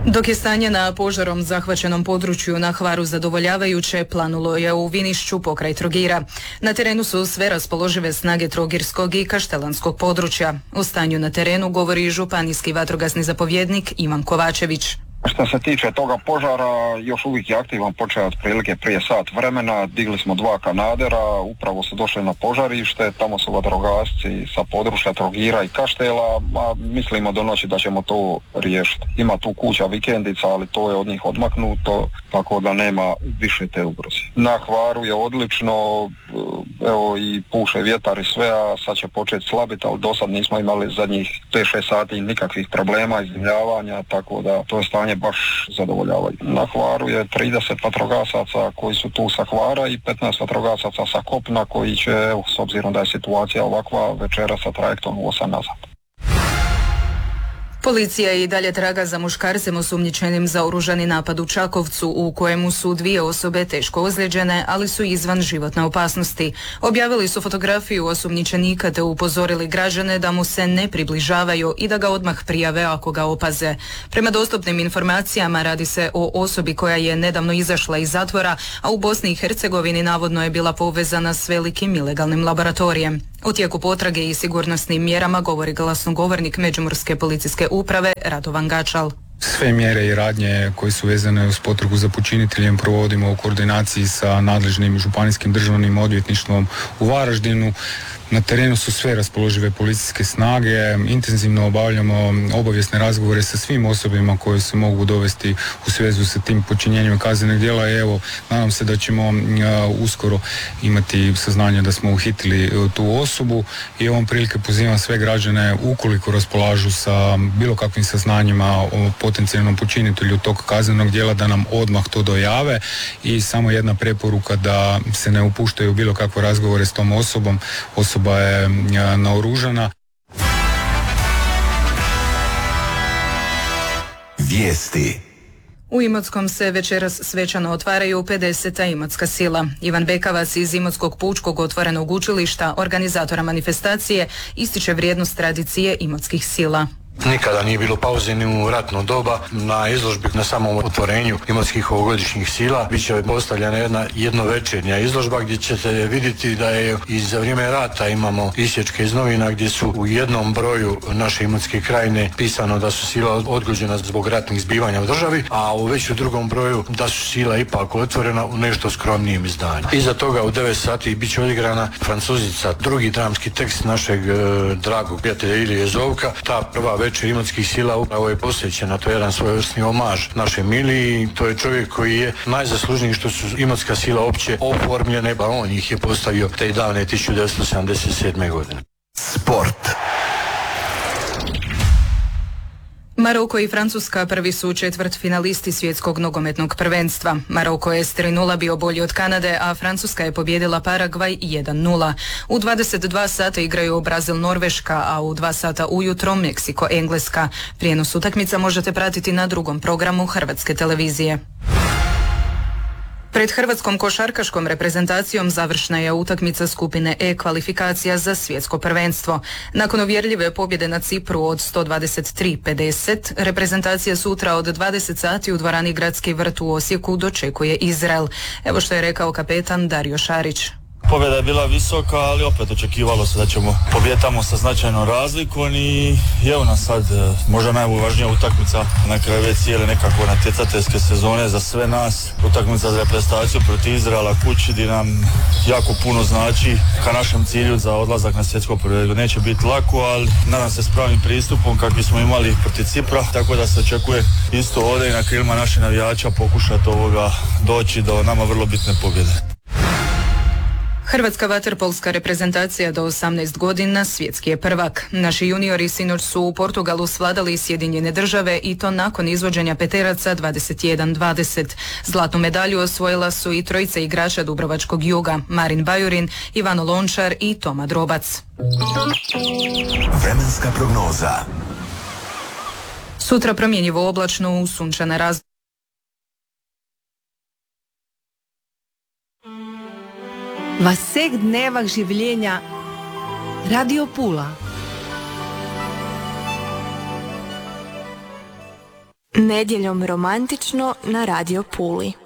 Dok je stanje na požarom zahvaćenom području na Hvaru zadovoljavajuće, planulo je u Vinišću pokraj Trogira. Na terenu su sve raspoložive snage trogirskog i kaštelanskog područja. O stanju na terenu govori županijski vatrogasni zapovjednik Ivan Kovačević. Što se tiče toga požara, još uvijek je aktivan, počeo otprilike prije sat vremena, digli smo 2 kanadera, upravo su došli na požarište, tamo su vatrogasci sa područja Trogira i Kaštela, a mislimo do noći da ćemo to riješiti. Ima tu kuća vikendica, ali to je od njih odmaknuto, tako da nema više te ugroze. Na Hvaru je odlično, evo i puše vjetar i sve, a sad će početi slabiti, ali do sad nismo imali zadnjih 5-6 sati nikakvih problema, iznimljavanja, tako da to je stanje baš zadovoljavaju. Na Hvaru je 30 vatrogasaca koji su tu sa Hvara i 15 vatrogasaca sa kopna koji će, s obzirom da je situacija ovakva, večera sa trajektom u 8 nazad. Policija i dalje traga za muškarcem osumnjičenim za oružani napad u Čakovcu, u kojemu su 2 osobe teško ozlijeđene, ali su izvan životne opasnosti. Objavili su fotografiju osumnjičenika te upozorili građane da mu se ne približavaju i da ga odmah prijave ako ga opaze. Prema dostupnim informacijama radi se o osobi koja je nedavno izašla iz zatvora, a u Bosni i Hercegovini navodno je bila povezana s velikim ilegalnim laboratorijem. O tijeku potrage i sigurnosnim mjerama govori glasnogovornik Međimurske policijske uprave Radovan Gačal. Sve mjere i radnje koje su vezane uz potragu za počiniteljem provodimo u koordinaciji sa nadležnim županijskim državnim odvjetništvom u Varaždinu. Na terenu su sve raspoložive policijske snage, intenzivno obavljamo obavijesne razgovore sa svim osobama koje se mogu dovesti u svezu sa tim počinjenjem kaznenih djela i evo, nadam se da ćemo uskoro imati saznanje da smo uhitili tu osobu i ovom prilike pozivam sve građane ukoliko raspolažu sa bilo kakvim saznanjima o potencijalnom počinitelju tog kaznenog djela da nam odmah to dojave i samo jedna preporuka da se ne upuštaju u bilo kakve razgovore s tom osobom. Osoba je naoružana. Vijesti. U Imotskom se večeras svečano otvaraju 50. Imotska sila. Ivan Bekavac iz Imotskog pučkog otvorenog učilišta, organizatora manifestacije, ističe vrijednost tradicije imotskih sila. Nikada nije bilo pauze ni u ratno doba. Na izložbi na samom otvorenju imotskih ovogodišnjih sila bit će postavljena jedna jednovečernja izložba gdje ćete vidjeti da je i za vrijeme rata imamo isječke iz novina gdje su u jednom broju naše Imotske krajine pisano da su sila odgođena zbog ratnih zbivanja u državi, a u već u drugom broju da su sila ipak otvorena u nešto skromnijem izdanju. Iza toga u 9 sati bit će odigrana Francuzica, drugi dramski tekst našeg dragog prijatelja Ilije Zovka. Ta prva večer Imotskih sila upravo je posvećena, to je jedan svojevrsni omaž naše Miliji. To je čovjek koji je najzaslužniji što su Imotska sila opće oformljene, pa on ih je postavio te davne 1977. godine. Sport. Maroko i Francuska prvi su četvrtfinalisti svjetskog nogometnog prvenstva. Maroko je s 3:0 bio bolji od Kanade, a Francuska je pobijedila Paragvaj 1:0. U 22 sata igraju Brazil-Norveška, a u 2 sata ujutro Meksiko-Engleska. Prijenos utakmica možete pratiti na drugom programu Hrvatske televizije. Pred hrvatskom košarkaškom reprezentacijom završna je utakmica skupine E kvalifikacija za svjetsko prvenstvo. Nakon uvjerljive pobjede na Cipru od 123-50, reprezentacija sutra od 20 sati u dvorani Gradski vrt u Osijeku dočekuje Izrael. Evo što je rekao kapetan Dario Šarić. Pobjeda je bila visoka, ali opet očekivalo se da ćemo pobjetamo sa značajnom razlikom i evo nas sad možda najvažnija utakmica na kraju već cijele nekako natjecateljske sezone za sve nas. Utakmica za reprezentaciju protiv Izraela kući gdje nam jako puno znači ka našem cilju za odlazak na svjetsko prvenstvo. Neće biti lako, ali nadam se s pravim pristupom kakvi smo imali protiv Cipra, tako da se očekuje isto ovdje i na krilima naših navijača pokušati doći do nama vrlo bitne pobjede. Hrvatska vaterpolska reprezentacija do 18 godina svjetski je prvak. Naši juniori sinoć su u Portugalu svladali Sjedinjene Države i to nakon izvođenja peteraca 21-20. Zlatnu medalju osvojila su i trojica igrača Dubrovačkog Juga, Marin Bajurin, Ivano Lončar i Toma Drobac. Vremenska prognoza. Sutra promjenjivo oblačno u sunčana razdoblja. V vseh dnevah življenja Radio Pula. Nedjeljom romantično na Radio Puli.